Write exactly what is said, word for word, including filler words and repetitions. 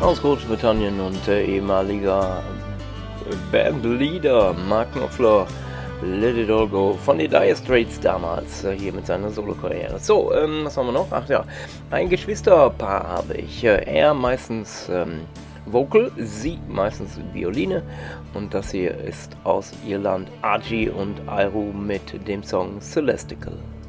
aus Großbritannien und äh, ehemaliger Bandleader Mark Knopfler, Let It All Go von den Dire Straits damals, äh, hier mit seiner Solo-Karriere. So, ähm, was haben wir noch? Ach ja, ein Geschwisterpaar habe ich. Äh, er meistens ähm, Vocal, sie meistens Violine, und das hier ist aus Irland Archie und Iru mit dem Song Celestical.